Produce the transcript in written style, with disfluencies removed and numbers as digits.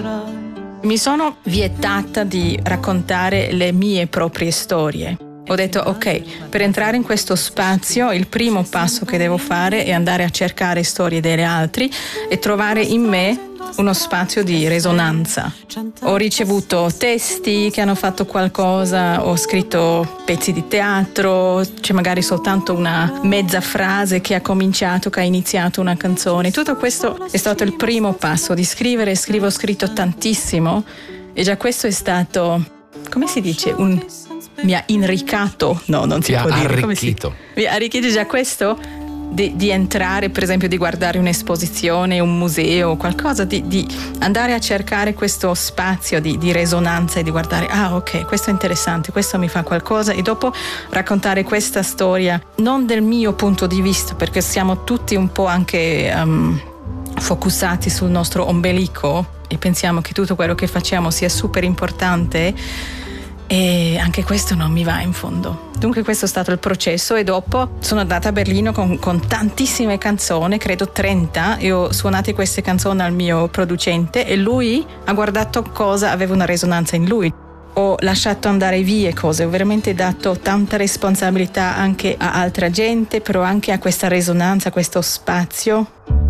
Mi sono vietata di raccontare le mie proprie storie. Ho detto, ok, per entrare in questo spazio il primo passo che devo fare è andare a cercare storie degli altri e trovare in me uno spazio di risonanza. Ho ricevuto testi che hanno fatto qualcosa, ho scritto pezzi di teatro, c'è magari soltanto una mezza frase che ha iniziato una canzone. Tutto questo è stato il primo passo di scrivere. Ho scritto tantissimo e già questo è stato, come si dice, mi ha inricato, no, non si può dire. Arricchito. Mi ha arricchito già questo di entrare, per esempio, di guardare un'esposizione, un museo, qualcosa, di andare a cercare questo spazio di risonanza e di guardare, ok, questo è interessante, questo mi fa qualcosa, e dopo raccontare questa storia, non del mio punto di vista, perché siamo tutti un po' anche focussati sul nostro ombelico e pensiamo che tutto quello che facciamo sia super importante. E anche questo non mi va in fondo. Dunque questo è stato il processo, e dopo sono andata a Berlino con tantissime canzoni, credo 30, e ho suonato queste canzoni al mio producente e lui ha guardato cosa aveva una risonanza in lui. Ho lasciato andare via cose, ho veramente dato tanta responsabilità anche a altra gente, però anche a questa risonanza, a questo spazio.